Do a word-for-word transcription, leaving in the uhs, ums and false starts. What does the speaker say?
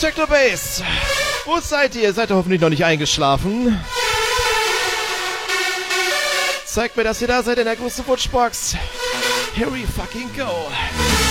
Techno Bass. Wo seid ihr? Seid ihr hoffentlich noch nicht eingeschlafen? Zeigt mir, dass ihr da seid in der großen Wunschbox. Here we fucking go.